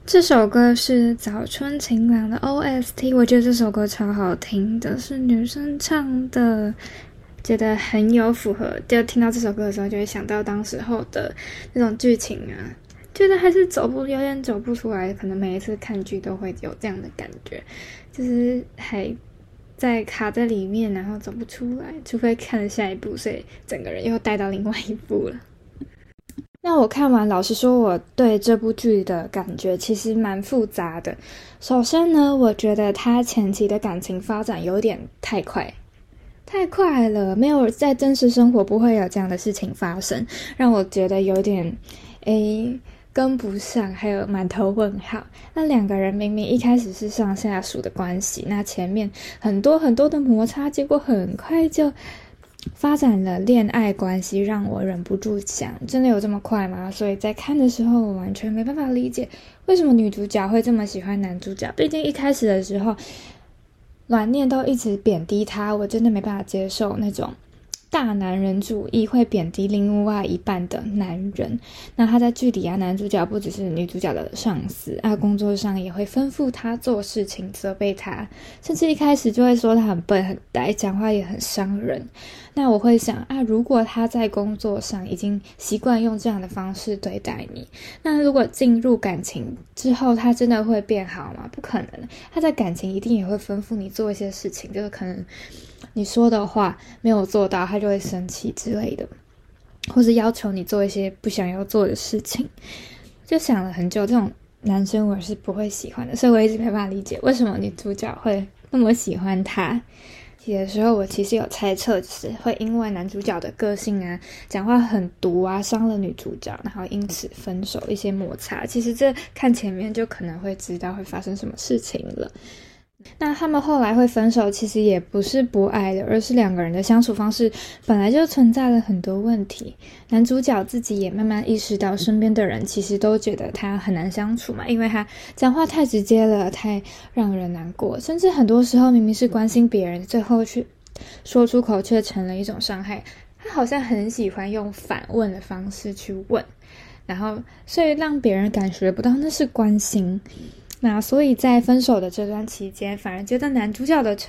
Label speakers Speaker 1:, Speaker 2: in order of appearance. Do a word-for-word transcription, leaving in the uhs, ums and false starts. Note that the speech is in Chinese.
Speaker 1: 这首歌是早春晴朗的 O S T， 我觉得这首歌超好听的，是女生唱的，觉得很有符合，就听到这首歌的时候就会想到当时候的那种剧情啊，觉得还是走不有点走不出来，可能每一次看剧都会有这样的感觉，就是还在卡在里面，然后走不出来，除非看了下一部，所以整个人又带到另外一部了。那我看完，老实说，我对这部剧的感觉其实蛮复杂的。首先呢，我觉得他前期的感情发展有点太快，太快了，没有在真实生活不会有这样的事情发生，让我觉得有点诶跟不上，还有满头问号。那两个人明明一开始是上下属的关系，那前面很多很多的摩擦，结果很快就发展了恋爱关系，让我忍不住想，真的有这么快吗？所以在看的时候，我完全没办法理解为什么女主角会这么喜欢男主角。毕竟一开始的时候，阮念都一直贬低他，我真的没办法接受那种大男人主义会贬低另外一半的男人。那他在剧里啊，男主角不只是女主角的上司啊，工作上也会吩咐他做事情，责备他，甚至一开始就会说他很笨很呆，讲话也很伤人。那我会想啊，如果他在工作上已经习惯用这样的方式对待你，那如果进入感情之后，他真的会变好吗？不可能。他在感情一定也会吩咐你做一些事情，就是可能你说的话没有做到，他就会生气之类的，或是要求你做一些不想要做的事情。就想了很久，这种男生我是不会喜欢的，所以我一直没办法理解为什么女主角会那么喜欢他。有的时候我其实有猜测，就是会因为男主角的个性啊，讲话很毒啊，伤了女主角，然后因此分手，一些摩擦。其实这看前面就可能会知道会发生什么事情了。那他们后来会分手，其实也不是不爱的，而是两个人的相处方式本来就存在了很多问题。男主角自己也慢慢意识到，身边的人其实都觉得他很难相处嘛，因为他讲话太直接了，太让人难过，甚至很多时候明明是关心别人，最后去说出口却成了一种伤害。他好像很喜欢用反问的方式去问，然后所以让别人感觉不到那是关心。那所以在分手的这段期间，反而觉得男主角的